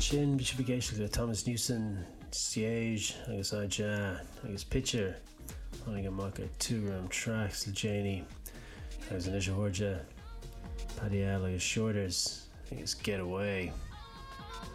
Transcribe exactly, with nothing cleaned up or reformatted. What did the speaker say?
sin, bhí si bhgéisiil go Thomas Newson, Siege, agus Aja, agus Pitcher, tháinig amach ar two-room tracks le Janie, agus an isise Horja, Paddy Al agus Shorters, agus Get Away.